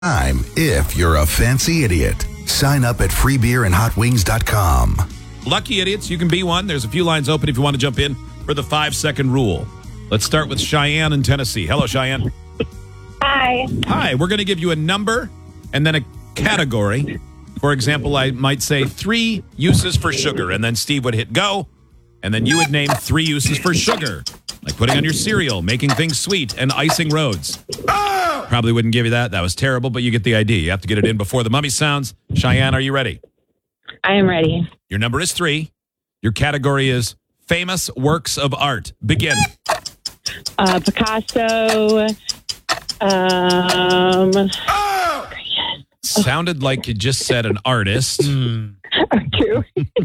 time if you're a fancy idiot. Sign up at freebeerandhotwings.com. Lucky idiots, you can be one. There's a few lines open if you want to jump in for the 5-second rule. Let's start with Cheyenne in Tennessee. Hello, Cheyenne. Hi. Hi, we're going to give you a number and then a category. For example, I might say 3 uses for sugar, and then Steve would hit go, and then you would name 3 uses for sugar, like putting on your cereal, making things sweet, and icing roads. Probably wouldn't give you that. That was terrible, but you get the idea. You have to get it in before the mummy sounds. Cheyenne, are you ready? I am ready. Your number is 3. Your category is famous works of art. Begin. Picasso. Sounded like you just said an artist. True.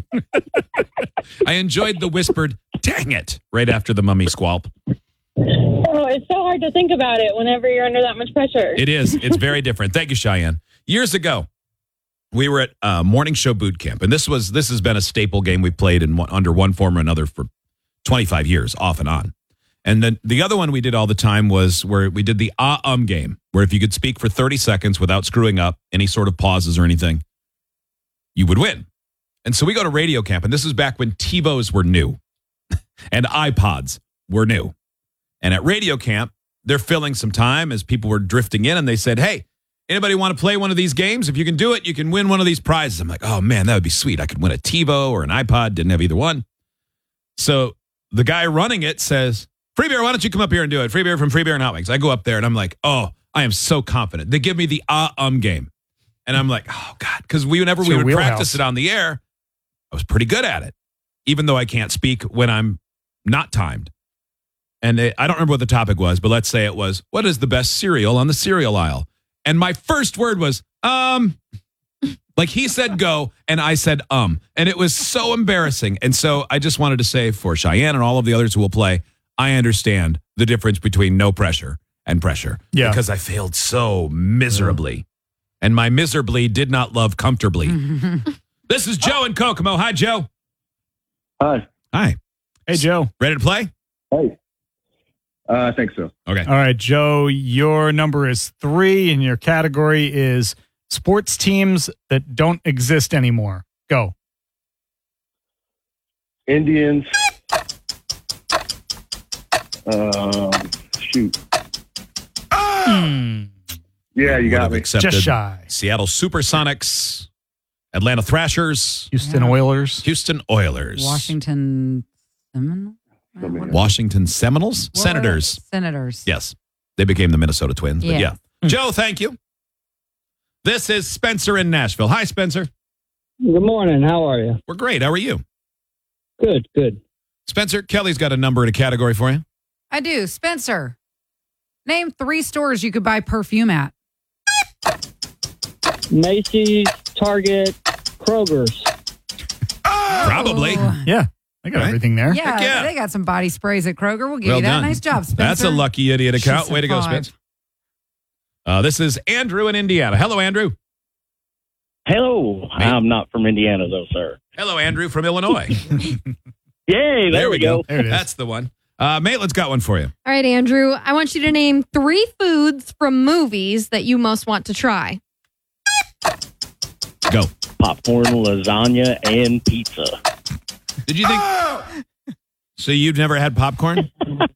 I enjoyed the whispered, dang it, right after the mummy squalp. Oh, it's so hard to think about it whenever you're under that much pressure. It is. It's very different. Thank you, Cheyenne. Years ago, we were at Morning Show Boot Camp, and this has been a staple game we played under one form or another for 25 years, off and on. And then the other one we did all the time was where we did the game, where if you could speak for 30 seconds without screwing up any sort of pauses or anything, you would win. And so we go to radio camp, and this is back when TiVos were new and iPods were new. And at radio camp, they're filling some time as people were drifting in, and they said, hey, anybody want to play one of these games? If you can do it, you can win one of these prizes. I'm like, oh, man, that would be sweet. I could win a TiVo or an iPod. Didn't have either one. So the guy running it says, Free Beer, why don't you come up here and do it? Free Beer from Free Beer and Hot Wings. I go up there, and I'm like, oh, I am so confident. They give me the game. And I'm like, oh, God, because whenever we would practice it on the air, I was pretty good at it, even though I can't speak when I'm not timed. And I don't remember what the topic was, but let's say it was, what is the best cereal on the cereal aisle? And my first word was, like he said go, and I said, And it was so embarrassing. And so I just wanted to say for Cheyenne and all of the others who will play, I understand the difference between no pressure and pressure. Yeah. Because I failed so miserably. And my miserably did not love comfortably. This is Joe in Kokomo. Hi, Joe. Hi. Hi. Hey, Joe. Ready to play? Hey. I think so. Okay. All right, Joe, your number is 3 and your category is sports teams that don't exist anymore. Go. Indians. Shoot. Yeah, you got me. Accepted. Just shy. Seattle Supersonics, Atlanta Thrashers, Houston Oilers. Houston Oilers, Washington Seminoles? Washington Seminoles, Senators. Senators. Yes, they became the Minnesota Twins. But Yeah. Joe, thank you. This is Spencer in Nashville. Hi, Spencer. Good morning. How are you? We're great. How are you? Good, good. Spencer, Kelly's got a number and a category for you. I do. Spencer, name 3 stores you could buy perfume at. Macy's, Target, Kroger's. Probably. Yeah, I got everything there. Yeah, Heck yeah. they got some body sprays at Kroger. We'll give Well you that. done. Nice job, Spencer. That's a lucky idiot account. She's Way to go, survived. Spence. This is Andrew in Indiana. Hello, Andrew. Hello. I'm not from Indiana, though, sir. Hello, Andrew from Illinois. Yay, there we go. There it is. That's the one. Maitland's got one for you. All right, Andrew, I want you to name 3 foods from movies that you most want to try. Go. Popcorn, lasagna, and pizza. Did you think? So you've never had popcorn?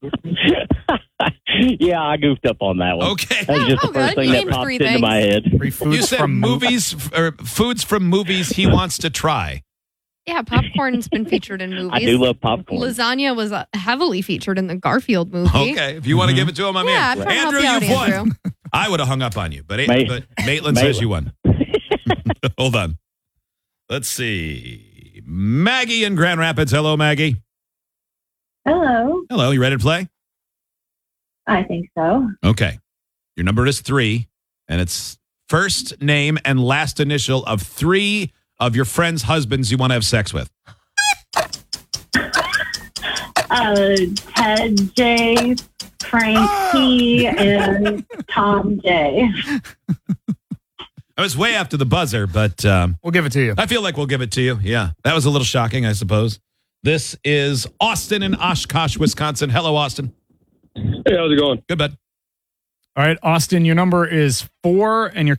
Yeah, I goofed up on that one. Okay. That's just the Oh, first good. thing You that named popped 3 into things. my head. 3 foods You said from movies or foods from movies he wants to try. Yeah, popcorn's been featured in movies. I do love popcorn. Lasagna was heavily featured in the Garfield movie. Okay, if you want to give it to him, I'm Yeah, in. I'm trying to help Andrew, you out, you've won. Andrew. I would have hung up on you, but Maitland Maitland. says you won. Hold on. Let's see. Maggie in Grand Rapids. Hello, Maggie. Hello. Hello. You ready to play? I think so. Okay. Your number is 3, and it's first name and last initial of 3 of your friends' husbands you want to have sex with. Ted J, Frank T, and Tom J. I was way after the buzzer, but We'll give it to you. I feel like we'll give it to you. Yeah. That was a little shocking, I suppose. This is Austin in Oshkosh, Wisconsin. Hello, Austin. Hey, how's it going? Good, bud. All right, Austin, your number is 4 and your